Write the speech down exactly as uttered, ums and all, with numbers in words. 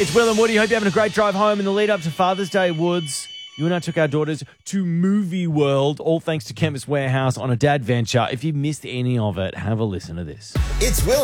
It's Will and Woody. Hope you're having a great drive home in the lead up to Father's Day, Woods. You and I took our daughters to Movie World, all thanks to Chemist Warehouse on a dad venture. If you missed any of it, have a listen to this. It's Will